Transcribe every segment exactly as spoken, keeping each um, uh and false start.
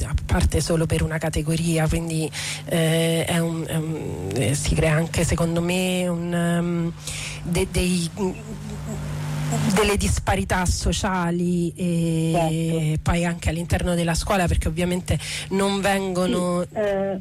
a parte solo per una categoria, quindi eh, è un, è un, eh, si crea anche secondo me un, um, de, dei delle disparità sociali e certo. Poi anche all'interno della scuola, perché ovviamente non vengono sì, eh,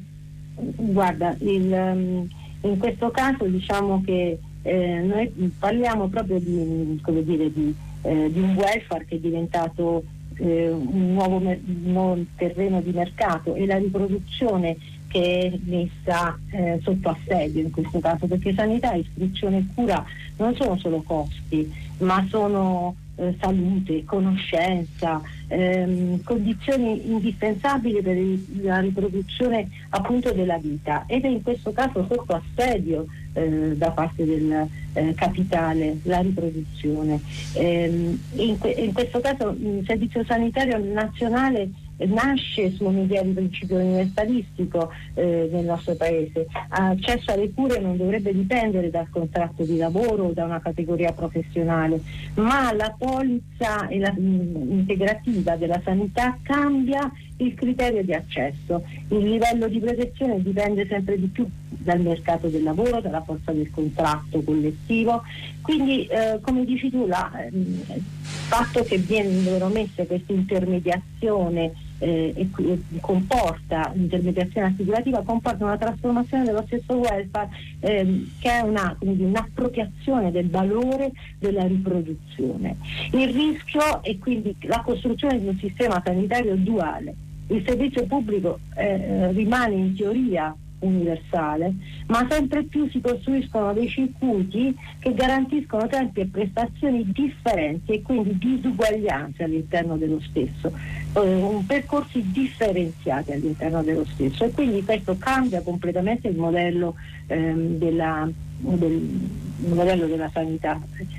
guarda il, um, in questo caso diciamo che eh, noi parliamo proprio di, come dire, di, eh, di un welfare che è diventato eh, un nuovo, un nuovo terreno di mercato, e la riproduzione che è messa eh, sotto assedio in questo caso, perché sanità, istruzione e cura non sono solo costi, ma sono eh, salute, conoscenza, ehm, condizioni indispensabili per il, la riproduzione appunto della vita, ed è in questo caso sotto assedio eh, da parte del eh, capitale la riproduzione. Ehm, in, que- in questo caso il Servizio Sanitario Nazionale nasce su un'idea di principio universalistico eh, nel nostro paese. Accesso alle cure non dovrebbe dipendere dal contratto di lavoro o da una categoria professionale, ma la polizza e la, mh, integrativa della sanità cambia il criterio di accesso. Il livello di protezione dipende sempre di più dal mercato del lavoro, dalla forza del contratto collettivo, quindi eh, come dici tu, la, il fatto che vengono messe questa intermediazione eh, e, e comporta l'intermediazione assicurativa, comporta una trasformazione dello stesso welfare ehm, che è una, quindi, un'appropriazione del valore della riproduzione. Il rischio è quindi la costruzione di un sistema sanitario duale. Il servizio pubblico eh, rimane in teoria universale, ma sempre più si costruiscono dei circuiti che garantiscono tempi e prestazioni differenti e quindi disuguaglianze all'interno dello stesso, eh, un percorsi differenziati all'interno dello stesso, e quindi questo cambia completamente il modello ehm, della, del, il modello della sanità.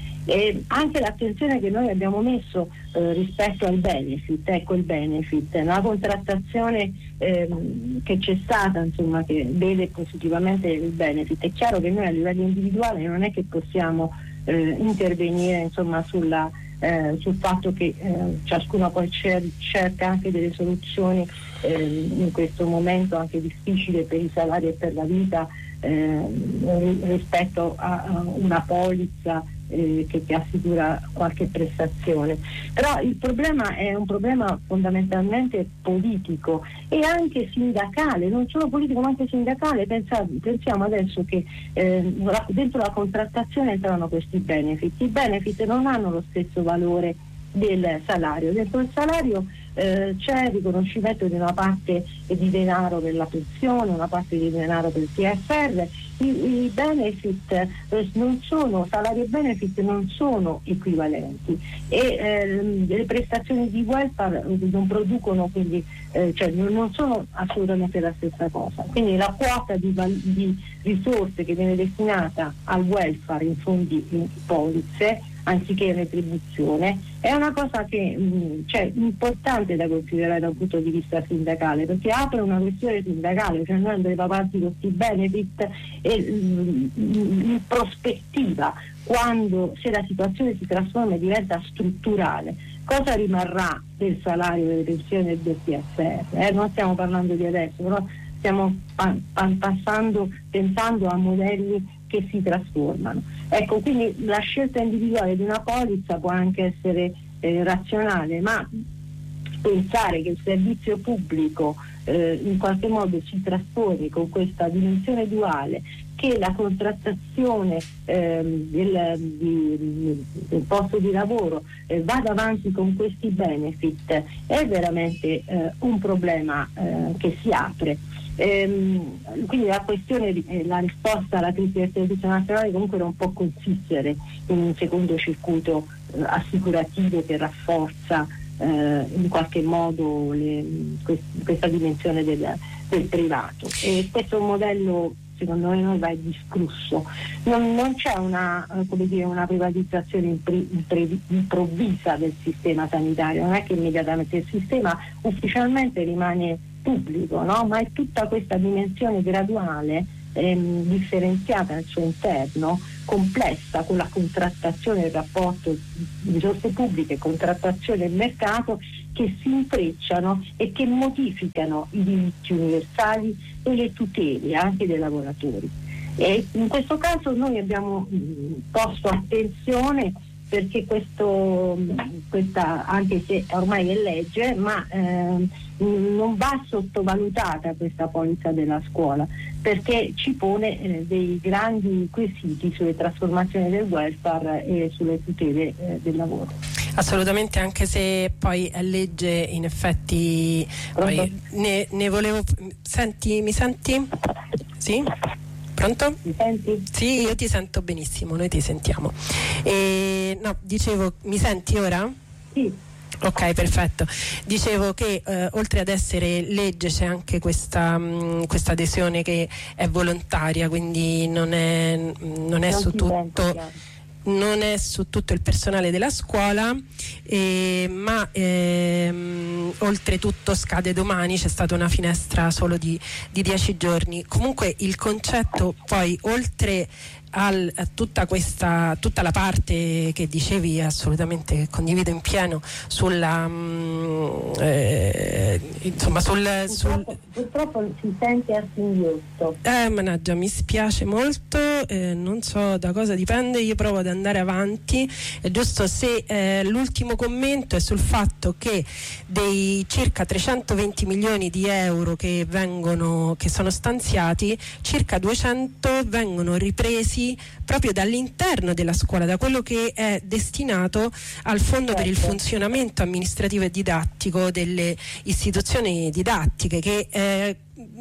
E anche l'attenzione che noi abbiamo messo eh, rispetto al benefit, ecco il benefit, la contrattazione ehm, che c'è stata, insomma, che vede positivamente il benefit. È chiaro che noi a livello individuale non è che possiamo eh, intervenire, insomma, sulla, eh, sul fatto che eh, ciascuno poi cer- cerca anche delle soluzioni eh, in questo momento anche difficile per i salari e per la vita eh, rispetto a, a una polizza Eh, che ti assicura qualche prestazione. Però il problema è un problema fondamentalmente politico e anche sindacale, non solo politico ma anche sindacale. Pensa, pensiamo adesso che eh, dentro la contrattazione entrano questi benefit. I benefit non hanno lo stesso valore del salario. Dentro il salario eh, c'è il riconoscimento di una parte di denaro per la pensione, una parte di denaro per il T F R. I, i benefit eh, non sono, salario e benefit non sono equivalenti, e eh, le prestazioni di welfare non producono, quindi eh, cioè non, non sono assolutamente la stessa cosa. Quindi la quota di, di risorse che viene destinata al welfare in fondi in polizze anziché retribuzione è una cosa che mh, cioè, importante da considerare da un punto di vista sindacale, perché apre una questione sindacale, cioè noi andremo avanti con questi benefit e mh, in prospettiva, quando se la situazione si trasforma e diventa strutturale, cosa rimarrà del salario, delle pensioni e del T F R? Eh? Non stiamo parlando di adesso, però stiamo pa- pa- passando, pensando a modelli che si trasformano. Ecco, quindi la scelta individuale di una polizza può anche essere eh, razionale, ma pensare che il servizio pubblico eh, in qualche modo si trasformi con questa dimensione duale, che la contrattazione ehm, del, di, del posto di lavoro eh, vada avanti con questi benefit, è veramente eh, un problema eh, che si apre. Ehm, quindi la questione, eh, la risposta alla crisi del servizio nazionale comunque non può consistere in un secondo circuito eh, assicurativo che rafforza eh, in qualche modo le, quest, questa dimensione del, del privato, e questo modello secondo me va discusso. Non, non c'è una, come dire, una privatizzazione impre, impre, improvvisa del sistema sanitario, non è che immediatamente il sistema ufficialmente rimane pubblico, no? Ma è tutta questa dimensione graduale ehm, differenziata al suo interno, complessa, con la contrattazione, il rapporto risorse pubbliche, contrattazione e mercato che si intrecciano e che modificano i diritti universali e le tutele anche dei lavoratori. E in questo caso noi abbiamo mh, posto attenzione perché questo, questa, anche se ormai è legge, ma eh, non va sottovalutata questa polizza della scuola, perché ci pone eh, dei grandi quesiti sulle trasformazioni del welfare e sulle tutele eh, del lavoro. Assolutamente, anche se poi è legge, in effetti poi ne, ne volevo. Senti, mi senti? Sì? Pronto? Mi senti? Sì, io ti sento benissimo, noi ti sentiamo. E, no, dicevo, mi senti ora? Sì. Ok, perfetto. Dicevo che eh, oltre ad essere legge c'è anche questa, mh, questa adesione che è volontaria, quindi non è, non è non su tutto. Inventa, non è su tutto il personale della scuola, eh, ma ehm, oltretutto scade domani, c'è stata una finestra solo di, di dieci giorni. Comunque il concetto poi, oltre al, a tutta questa tutta la parte che dicevi, assolutamente che condivido in pieno, sulla mh, eh, insomma sul, purtroppo, sul purtroppo si sente a singhiozzo. Eh, mannaggia, mi spiace molto, eh, non so da cosa dipende, io provo ad andare avanti. È giusto se eh, l'ultimo commento è sul fatto che dei circa trecentoventi milioni di euro che vengono, che sono stanziati, circa duecento vengono ripresi proprio dall'interno della scuola, da quello che è destinato al fondo certo. per il funzionamento amministrativo e didattico delle istituzioni didattiche, che eh,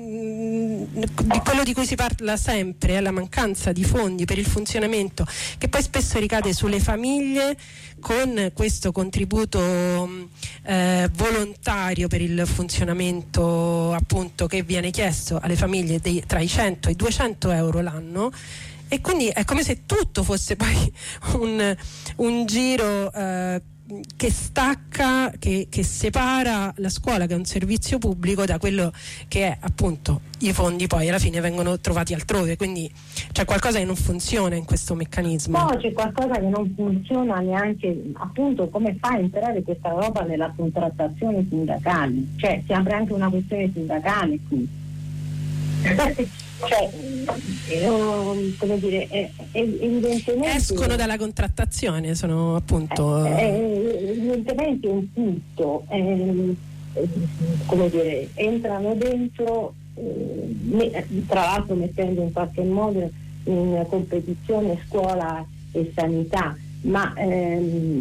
di quello di cui si parla sempre è la mancanza di fondi per il funzionamento, che poi spesso ricade sulle famiglie, con questo contributo eh, volontario per il funzionamento appunto che viene chiesto alle famiglie dei, tra i cento e i duecento euro l'anno. E quindi è come se tutto fosse poi un, un giro eh, che stacca, che, che separa la scuola, che è un servizio pubblico, da quello che è appunto i fondi poi alla fine vengono trovati altrove. Quindi c'è qualcosa che non funziona in questo meccanismo. No, c'è qualcosa che non funziona neanche, appunto, come fa a entrare questa roba nella contrattazione sindacale? Cioè si apre anche una questione sindacale qui. Cioè, eh, come dire, eh, evidentemente escono dalla contrattazione, sono appunto eh, eh, evidentemente un punto, eh, eh, come dire, entrano dentro, eh, tra l'altro mettendo in qualche modo in competizione scuola e sanità, ma ehm,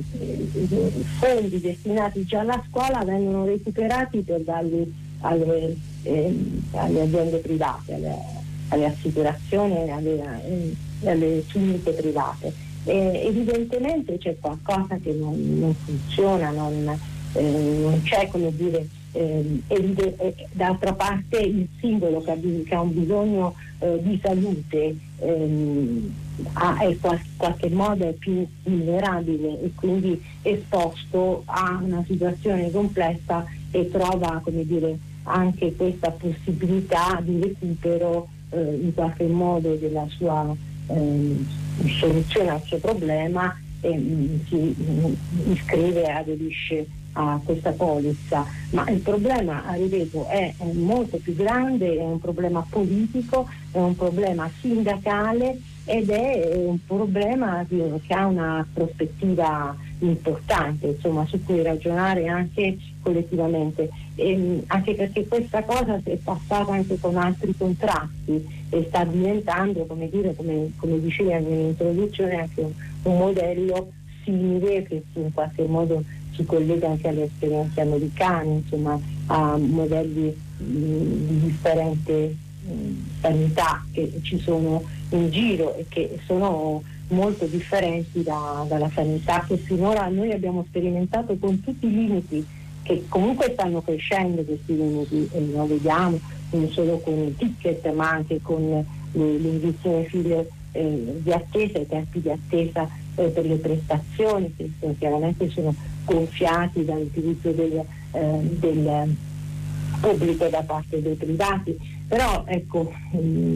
fondi destinati già alla scuola vengono recuperati per darli alle, ehm, alle aziende private, alle, alle assicurazioni, alle, eh, alle cliniche private. Eh, evidentemente c'è qualcosa che non, non funziona, non, eh, non c'è, come dire, eh, evide- eh, d'altra parte il singolo che ha, che ha un bisogno eh, di salute ehm, ha, è in qualche modo è più vulnerabile e quindi esposto a una situazione complessa e trova, come dire, anche questa possibilità di recupero eh, in qualche modo della sua eh, soluzione al suo problema e mh, si mh, iscrive, aderisce a questa polizza. Ma il problema, ripeto, è, è molto più grande, è un problema politico, è un problema sindacale ed è un problema che ha una prospettiva importante, insomma, su cui ragionare anche collettivamente, e, anche perché questa cosa si è passata anche con altri contratti e sta diventando, come dire, come, come dicevi nell'introduzione, anche un, un modello simile che in qualche modo si collega anche alle esperienze americane, insomma, a modelli mh, di differente mh, sanità che ci sono in giro e che sono molto differenti da, dalla sanità che finora noi abbiamo sperimentato, con tutti i limiti che comunque stanno crescendo, questi limiti, e lo vediamo non solo con i ticket ma anche con le lunghissime file eh, di attesa, i tempi di attesa eh, per le prestazioni che sono, chiaramente sono gonfiati dall'utilizzo del, eh, del pubblico da parte dei privati. Però ecco, mh,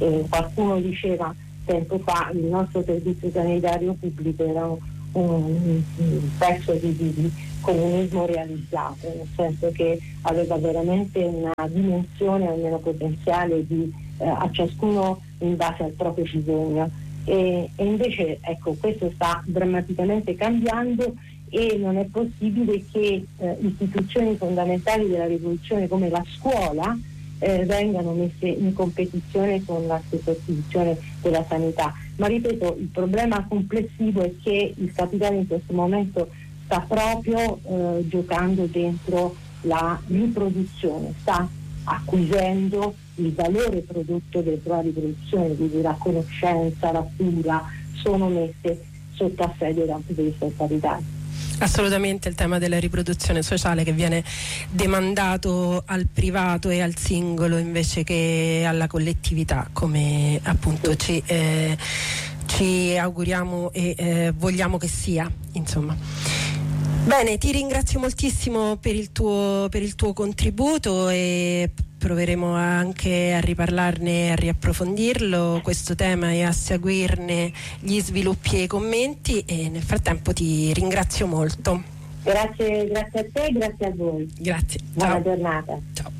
Eh, qualcuno diceva tempo fa il nostro servizio sanitario pubblico era un, un, un pezzo di, di, di comunismo realizzato, nel senso che aveva veramente una dimensione almeno potenziale di, eh, a ciascuno in base al proprio bisogno. E, e invece ecco, questo sta drammaticamente cambiando e non è possibile che eh, istituzioni fondamentali della rivoluzione come la scuola eh, vengano messe in competizione con la stessa istituzione della sanità. Ma ripeto, il problema complessivo è che il capitale in questo momento sta proprio eh, giocando dentro la riproduzione, sta acquisendo il valore prodotto dentro la riproduzione, quindi la conoscenza, la cura sono messe sotto assedio dal punto di vista del capitale. Assolutamente, il tema della riproduzione sociale che viene demandato al privato e al singolo invece che alla collettività, come appunto ci, eh, ci auguriamo e eh, vogliamo che sia, insomma. Bene, ti ringrazio moltissimo per il tuo, per il tuo contributo e proveremo anche a riparlarne e a riapprofondirlo questo tema e a seguirne gli sviluppi e i commenti, e nel frattempo ti ringrazio molto. Grazie, grazie a te e grazie a voi. Grazie. Buona Ciao. giornata. Ciao.